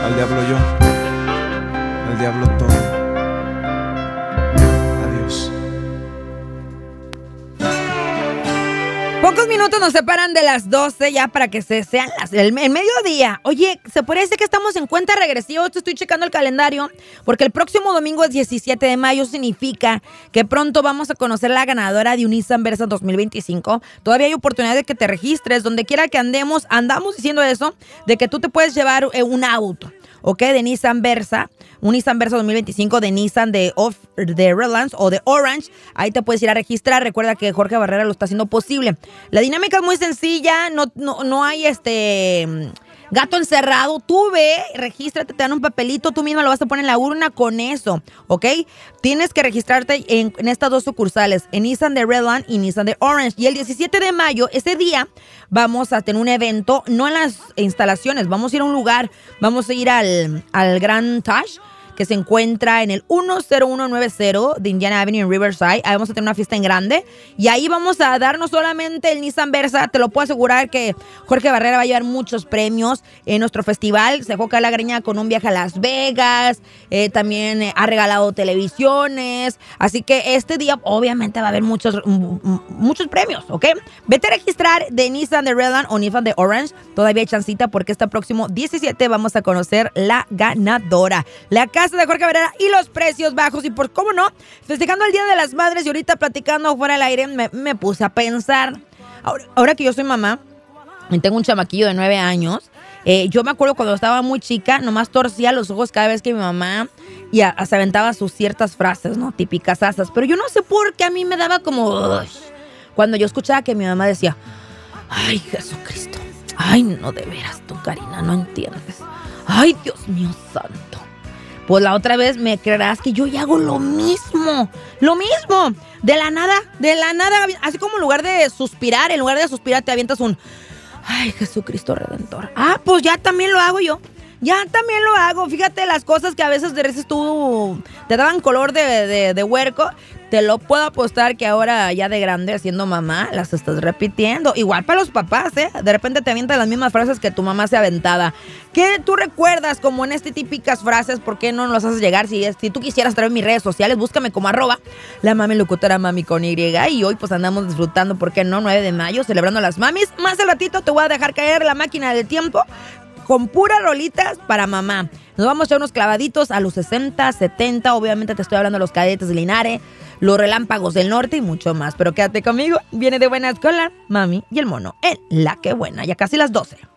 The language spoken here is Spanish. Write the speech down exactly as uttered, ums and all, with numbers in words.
Al diablo yo, al diablo todo. Adiós. Pocos minutos nos separan de las doce ya para que se sean las, el, el mediodía. Oye, se parece que estamos en cuenta regresiva. Te estoy checando el calendario porque el próximo domingo es diecisiete de mayo. Significa que pronto vamos a conocer la ganadora de un Nissan Versa dos mil veinticinco. Todavía hay oportunidad de que te registres. Donde quiera que andemos, andamos diciendo eso, de que tú te puedes llevar eh, un auto, ¿ok? De Nissan Versa, un Nissan Versa dos mil veinticinco de Nissan de, Off, de Redlands o de Orange. Ahí te puedes ir a registrar. Recuerda que Jorge Barrera lo está haciendo posible. La dinámica es muy sencilla. No, no, no hay este gato encerrado. Tú ve, regístrate, te dan un papelito. Tú misma lo vas a poner en la urna con eso, ¿ok? Tienes que registrarte en, en estas dos sucursales, en Nissan de Redland y Nissan de Orange. Y el diecisiete de mayo, ese día, vamos a tener un evento, no en las instalaciones, vamos a ir a un lugar, vamos a ir al, al Grand Taj, que se encuentra en el uno cero uno nueve cero de Indiana Avenue en Riverside. Ahí vamos a tener una fiesta en grande. Y ahí vamos a dar no solamente el Nissan Versa, te lo puedo asegurar que Jorge Barrera va a llevar muchos premios en nuestro festival. Se dejó caer la greña con un viaje a Las Vegas. Eh, también eh, ha regalado televisiones. Así que este día obviamente va a haber muchos, m- m- muchos premios, ¿ok? Vete a registrar de Nissan de Redland o Nissan de Orange. Todavía hay chancita porque este próximo diecisiete vamos a conocer la ganadora. La casa de Jorge Barrera y los precios bajos. Y por cómo no, festejando el Día de las Madres y ahorita platicando fuera del aire, me, me puse a pensar. Ahora, ahora que yo soy mamá y tengo un chamaquillo de nueve años, eh, yo me acuerdo cuando estaba muy chica, nomás torcía los ojos cada vez que mi mamá y a, a, se aventaba sus ciertas frases, ¿no? Típicas asas. Pero yo no sé por qué a mí me daba como... Uy, cuando yo escuchaba que mi mamá decía, ay, Jesucristo, ay, no, de veras, tú, Karina, no entiendes. Ay, Dios mío santo. Pues la otra vez me creerás que yo ya hago lo mismo, lo mismo, de la nada, de la nada, así como en lugar de suspirar, en lugar de suspirar te avientas un, ay, Jesucristo Redentor. Ah, pues ya también lo hago yo, ya también lo hago. Fíjate las cosas que a veces de veces tú te daban color de, de, de huerco, te lo puedo apostar que ahora ya de grande siendo mamá las estás repitiendo. Igual para los papás, ¿eh? De repente te avientan las mismas frases que tu mamá se aventaba. ¿Qué tú recuerdas como en este típicas frases? ¿Por qué no nos las haces llegar? Si, si tú quisieras traer mis redes sociales, búscame como arroba la mami locutora mami con Y. Y hoy pues andamos disfrutando, ¿por qué no? nueve de mayo, celebrando a las mamis. Más al ratito te voy a dejar caer la máquina del tiempo con puras rolitas para mamá. Nos vamos a echar unos clavaditos a los sesenta, setenta. Obviamente te estoy hablando de los Cadetes de Linares, los Relámpagos del Norte y mucho más. Pero quédate conmigo. Viene de buenas con la mami y el mono en La Que Buena. Ya casi las doce.